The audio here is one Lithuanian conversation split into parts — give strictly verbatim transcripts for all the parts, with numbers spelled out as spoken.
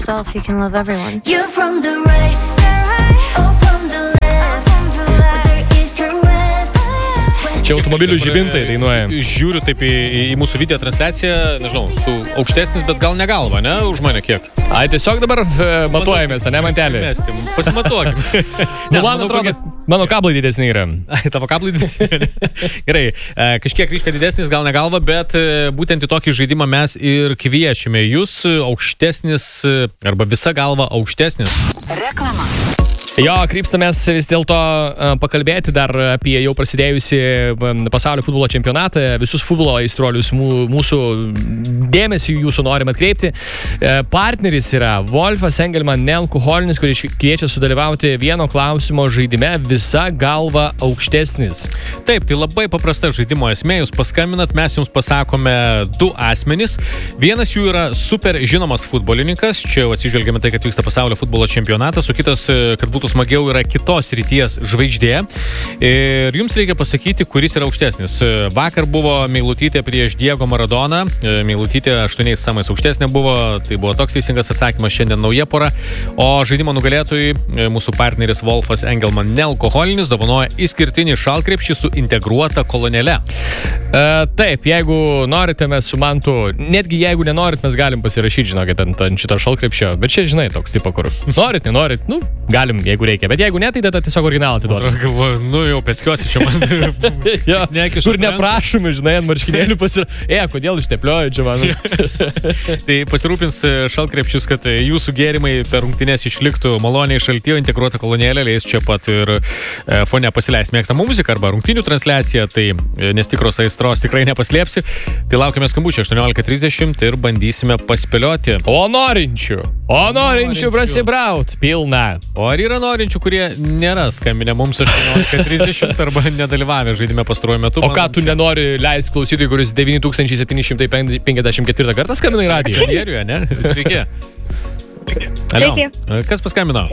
yourself, you can love everyone. You're from the right, or from the left, whether east or west. Čia automobilių žibintai dainuoja. Žiūriu taip į, į mūsų video transliaciją, nežinau, tu aukštesnis, bet gal ne galva, ne? Už mane kiek? Ai, tiesiog dabar e, matuojamės, ne mantelį? Mestim, pasimatuokim. Nu, man atrodo, mano kablai didesni yra. Ai, tavo kablai didesni. Gerai, e, kažkiek ryška didesnis, gal ne galva, bet e, būtent į tokį žaidimą mes ir kviečiame jūs, aukštesnis, e, arba visa galva aukštesnis. Reklama. Jo, krypstamės vis dėlto pakalbėti dar apie jau prasidėjusi pasaulio futbolo čempionatą, visus futbolo aistruolius mūsų dėmesį jūsų norim atkreipti. Partneris yra Wolfas Engelman nealkoholinis, kuris kviečia sudalyvauti vieno klausimo žaidime visa galva aukštesnis. Taip, tai labai paprasta žaidimo esmė, jūs paskambinat, mes jums pasakome du asmenys. Vienas jų yra super žinomas futbolininkas, čia jau atsižvelgiame tai, kad vyksta pasaulio futbolo čempionatas, o kitas, kad būtų smagiau, yra kitos ryties žvaigždė. Ir jums reikia pasakyti, kuris yra aukštesnis. Vakar buvo Meilutytė prieš Diego Maradoną. Meilutytė aštuoniais samais aukštesnė buvo. Tai buvo toks teisingas atsakymas, šiandien nauja pora. O žaidimo nugalėtojui mūsų partneris Wolfas Engelman nealkoholinis dovanoja išskirtinį šalkrepšį su integruota kolonėle. E, taip, jeigu norite, mes su Mantu, netgi jeigu nenorit, mes galim pasirašyti, žinokit, ant, ant šito šalkrepšio. Bet čia, žinai, toks tipo, kur norit, nenorit, nu, galim, jeigu reikia. Bet jeigu ne, tai tada tiesiog originalą atiduodu. Galvoju, nu jau pėckiuosi čia man. Ja, kur neprašomi, žinai, ant marškinėlių pasir... E, kodėl išteplioju čia man? Tai pasirūpins šalkrepšis, kad jūsų gėrimai per rungtynes išliktų maloniai šalti, integruota kolonėlė, leis čia pat ir fone pasileis mėgstamą muziką arba rungtynių transliaciją, tai nes tikros aistros tikrai nepaslėpsi. Tai laukiame skambučio aštuoniolika trisdešimt ir bandysime paspėlioti. O norinčių, o norinčių prasibraut pilna. O ar yra norinčių, kurie nėra skambinę mums aštuoniolika trisdešimt arba nedalyvavę žaidime pastaruoju metu? O ką tu nenori leisti klausytojui, kuris devyni tūkstančiai septyni šimtai penkiasdešimt ketvirtą kartą skambina į radiją? Pionieriuje, ne? Sveiki. Alio. Kas paskambino?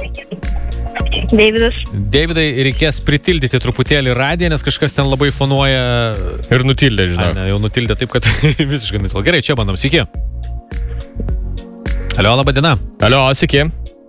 Deividas. Deividai, reikės pritildyti truputėlį radiją, nes kažkas ten labai fonuoja. Ir nutildė, žinau. A, ne, jau nutildė taip, kad visiškai nutildė. Gerai, čia bandom. Sveiki. Alio, laba diena. Alio, sveiki.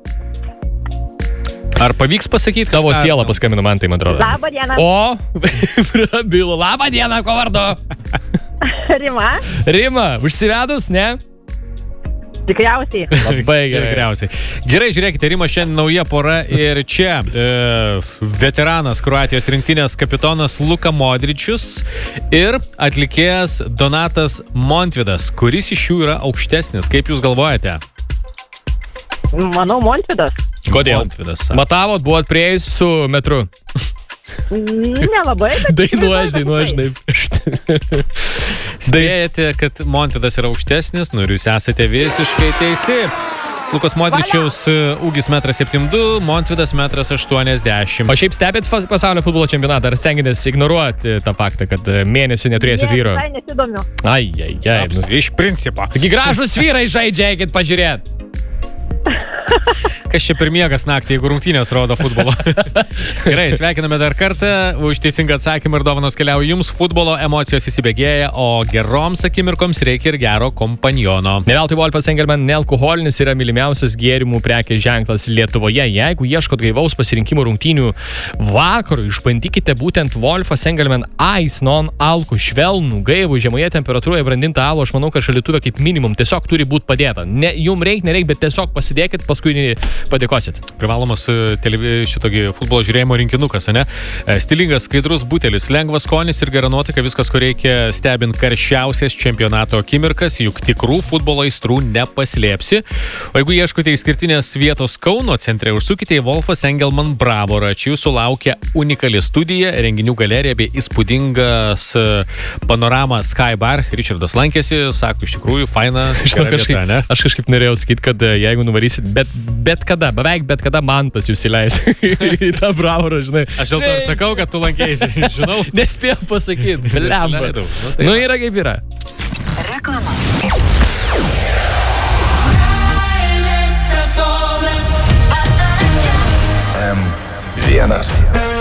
Ar pavyks pasakyti? Tavo siela paskambino man, tai man atrodo. Labą dieną. O, prabilo. Labą dieną, ko vardu? Rima. Rima, užsivedus, ne? Tikriausiai. Labai gerai. Tikriausiai. Gerai, žiūrėkite, Rima šiandien nauja pora ir čia e, veteranas Kroatijos rinktinės kapitonas Luka Modričius ir atlikėjas Donatas Montvydas, kuris iš jų yra aukštesnis. Kaip jūs galvojate? Manau, Montvydas. Kodėl? Montvydas. Matavot, buvot prieis su metru. Nelabai. Dainuoji, dainuoji, žinai. Spėjate, kad Montvydas yra aukštesnis, nu ir jūs esate visiškai teisi. Lukas Modričiaus ūgis metras septyniasdešimt du, Montvydas metras aštuoniasdešimt. O šiaip stebėt pasaulio futbolo čempionatą, ar stengiatės ignoruoti tą faktą, kad mėnesį neturėsit vyro? Ne, visai nesidomiu. Ai, ai, ai. Nu. Iš principo. Taigi gražus vyrai žaidžia, eikit pažiūrėt. Kas čia per miegas naktį, jeigu rungtynės rodo futbolo. Gerai, sveikiname dar kartą. Už teisingą atsakymą ir dovanos keliauja jums. Futbolo emocijos įsibėgėja, o geroms akimirkoms reikia ir gero kompaniono. Ne veltui Wolfas Engelman nealkoholinis yra mylimiausias gėrimų prekės ženklas Lietuvoje. Jeigu ieškot gaivaus pasirinkimo rungtynių vakarų, išbandykite būtent Wolfas Engelman Ice non-alko švelnų, gaivų, žemoje temperatūroje brandintą alų. Aš manau, kad šaldytuve kaip minimum tiesiog turi būti padėta. Ne, jum reik, nereik, bet tiesiog pasidėkit, paskui padėkosit. Privalomas šitokį futbolo žiūrėjimo rinkinukas, ne? Stilingas, skaidrus butelis, lengvas skonis ir gera nuotaika, viskas, ko reikia stebint karščiausias čempionato akimirkas, juk tikrų futbolo aistrų nepaslėpsi. O jeigu ieškote išskirtinės vietos Kauno centre, užsukite į Wolfas Engelman Bravorą. Čia jūsų laukia unikali studija, renginių galerija bei įspūdingas panorama Sky Bar. Richardas lankėsi, sako, iš tikrųjų, faina vieta, ne? Aš kažkaip norėjau sakyti, kad jeigu nuvarysit, bet, bet kada, beveik bet kada Mantas jūs įleis į tą Bravorą, žinai. Aš dėl to ir sakau, kad tu lankėsi, žinau. Nespėjau pasakyti, blemba. Nu, tai nu yra kaip yra. Reklama. M vienas.